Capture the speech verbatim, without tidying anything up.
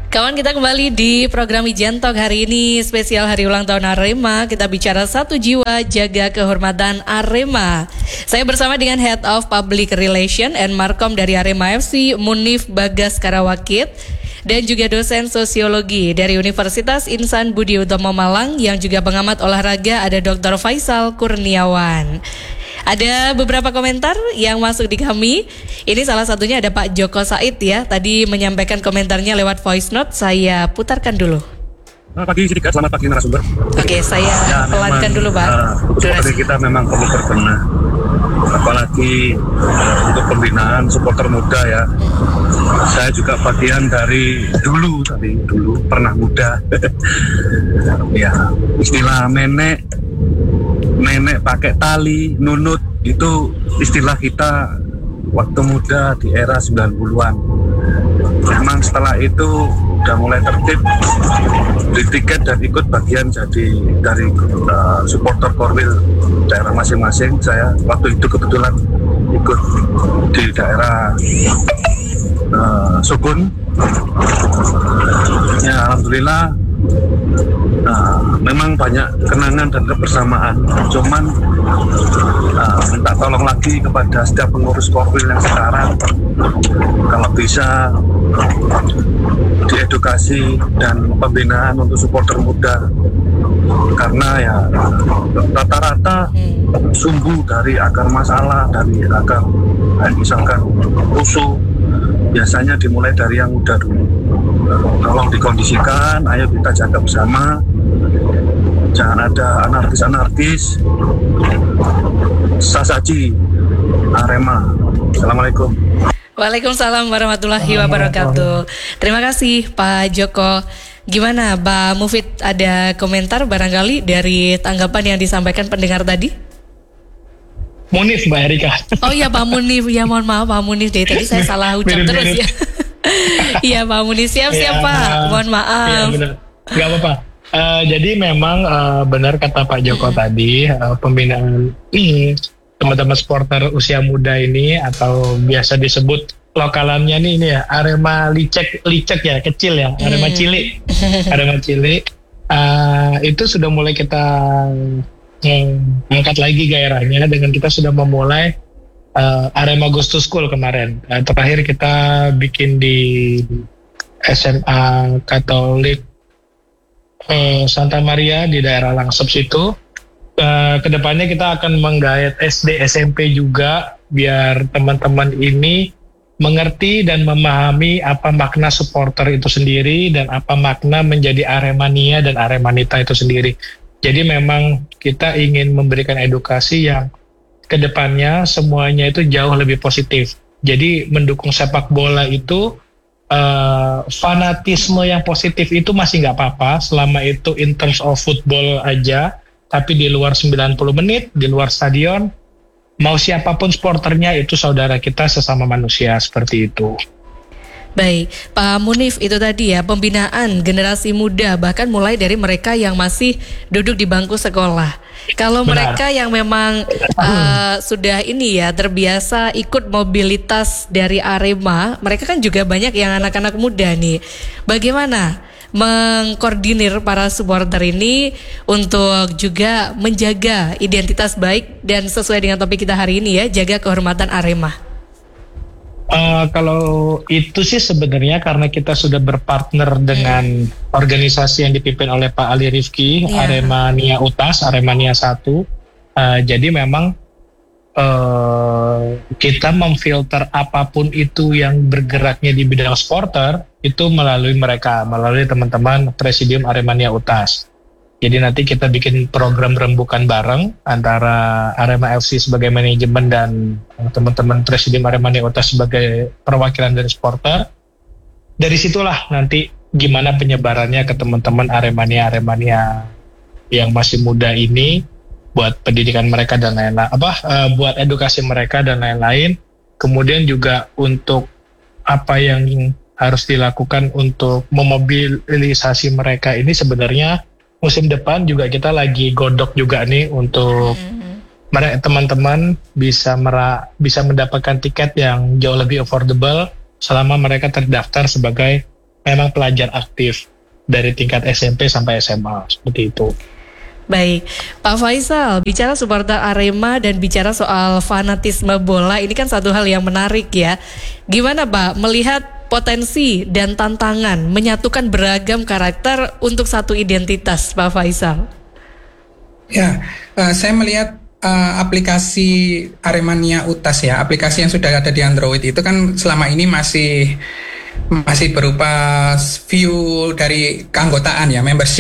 Kawan, kita kembali di program Wijen Talk hari ini spesial hari ulang tahun Arema. Kita bicara satu jiwa jaga kehormatan Arema. Saya bersama dengan Head of Public Relation and Markom dari Arema F C, Munif Bagas Karawakit, dan juga dosen sosiologi dari Universitas Insan Budi Utomo Malang yang juga pengamat olahraga, ada doktor Faisal Kurniawan. Ada beberapa komentar yang masuk di kami. Ini salah satunya ada Pak Joko Said ya. Tadi menyampaikan komentarnya lewat voice note. Saya putarkan dulu. Selamat pagi Sidika, selamat pagi narasumber. Oke, saya ya, pelankan dulu Pak. Uh, supporter kita memang perlu berbenah. Apalagi uh, untuk pembinaan supporter muda ya. Saya juga bagian dari dulu, tadi dulu pernah muda. Ya, istilah menek nenek pakai tali, nunut, itu istilah kita waktu muda di era sembilan puluhan. Memang setelah itu udah mulai tertib, beli tiket dan ikut bagian jadi dari uh, supporter Korwil daerah masing-masing. Saya waktu itu kebetulan ikut di daerah uh, Sukun. Ya, alhamdulillah. Nah, memang banyak kenangan dan kebersamaan. Cuman uh, minta tolong lagi kepada setiap pengurus Korwil yang sekarang, kalau bisa diedukasi dan pembinaan untuk supporter muda, karena ya rata-rata sumbu dari akar masalah, dari akar misalkan rusuh, biasanya dimulai dari yang muda dulu. Tolong dikondisikan, ayo kita jaga bersama, jangan ada anarkis-anarkis. Sasaji Arema. Assalamualaikum. Waalaikumsalam warahmatullahi wabarakatuh. Terima kasih Pak Joko. Gimana Pak Mufid, ada komentar barangkali dari tanggapan yang disampaikan pendengar tadi? Munif Mbak Erika. Oh iya Pak Munif, ya mohon maaf Pak Munif deh, tadi saya salah ucap terus ya. Iya Pak Munif, siap-siap ya, Pak, mohon maaf. Iya benar, gak apa-apa. Uh, jadi memang uh, benar kata Pak Joko hmm. tadi, uh, pembinaan ini teman-teman supporter usia muda ini atau biasa disebut lokalannya nih ini ya Arema licek licek ya, kecil ya, Arema hmm. cilik, Arema cilik uh, itu sudah mulai kita hmm, angkat lagi gairahnya dengan kita sudah memulai uh, Arema Goes to School kemarin. Uh, terakhir kita bikin di S M A Katolik uh, Santa Maria di daerah Langsep situ. Uh, kedepannya kita akan menggait S D S M P juga biar teman-teman ini mengerti dan memahami apa makna supporter itu sendiri dan apa makna menjadi Aremania dan Aremanita itu sendiri. Jadi memang kita ingin memberikan edukasi yang kedepannya semuanya itu jauh lebih positif. Jadi mendukung sepak bola itu uh, fanatisme yang positif itu masih nggak apa-apa selama itu in terms of football aja. Tapi di luar sembilan puluh menit, di luar stadion, mau siapapun sporternya itu saudara kita sesama manusia, seperti itu. Baik, Pak Munif, itu tadi ya pembinaan generasi muda, bahkan mulai dari mereka yang masih duduk di bangku sekolah. Kalau Benar. mereka yang memang uh, sudah ini ya terbiasa ikut mobilitas dari Arema, mereka kan juga banyak yang anak-anak muda nih. Bagaimana mengkoordinir para supporter ini untuk juga menjaga identitas baik dan sesuai dengan topik kita hari ini ya, jaga kehormatan Arema? Uh, kalau itu sih sebenarnya karena kita sudah berpartner dengan hmm. organisasi yang dipimpin oleh Pak Ali Rifki, yeah. Aremania Utas, Aremania satu. Uh, jadi memang uh, kita memfilter apapun itu yang bergeraknya di bidang supporter itu melalui mereka, melalui teman-teman Presidium Aremania Utas. Jadi nanti kita bikin program rembukan bareng antara Arema F C sebagai manajemen dan teman-teman Presidium Aremania Utas sebagai perwakilan dari supporter. Dari situlah nanti gimana penyebarannya ke teman-teman Aremania-Aremania yang masih muda ini buat pendidikan mereka dan lain-lain, apa uh, buat edukasi mereka dan lain-lain. Kemudian juga untuk apa yang harus dilakukan untuk memobilisasi mereka ini sebenarnya musim depan juga kita lagi godok juga nih untuk mm-hmm. mereka teman-teman bisa mera, bisa mendapatkan tiket yang jauh lebih affordable selama mereka terdaftar sebagai memang pelajar aktif dari tingkat S M P sampai S M A seperti itu. Baik, Pak Faisal, bicara supporter Arema dan bicara soal fanatisme bola, ini kan satu hal yang menarik ya. Gimana Pak melihat potensi dan tantangan menyatukan beragam karakter untuk satu identitas, Pak Faisal? Ya, uh, saya melihat uh, aplikasi Aremania Utas ya, aplikasi yang sudah ada di Android itu kan selama ini masih masih berupa view dari keanggotaan ya, membership.